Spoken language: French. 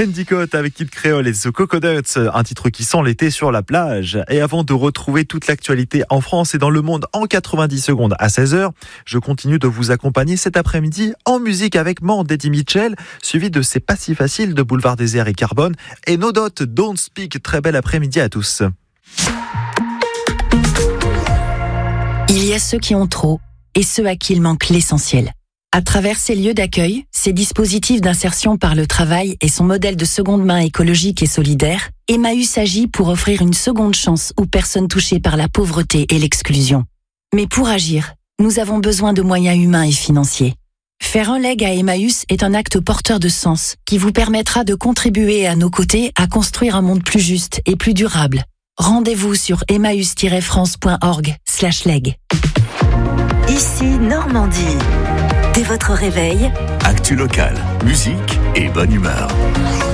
Endicott avec Kid Creole et The Coconuts, un titre qui sent l'été sur la plage. Et avant de retrouver toute l'actualité en France et dans le monde en 90 secondes à 16h, je continue de vous accompagner cet après-midi en musique avec Mand d'Eddie Mitchell, suivi de C'est pas si facile de Boulevard Désert et Carbone et No Doubt Don't Speak. Très bel après-midi à tous. Il y a ceux qui ont trop et ceux à qui il manque l'essentiel. À travers ces lieux d'accueil, ces dispositifs d'insertion par le travail et son modèle de seconde main écologique et solidaire, Emmaüs agit pour offrir une seconde chance aux personnes touchées par la pauvreté et l'exclusion. Mais pour agir, nous avons besoin de moyens humains et financiers. Faire un leg à Emmaüs est un acte porteur de sens qui vous permettra de contribuer à nos côtés à construire un monde plus juste et plus durable. Rendez-vous sur emmaüs-france.org/leg. Ici Normandie. Dès votre réveil, actu locale, musique et bonne humeur.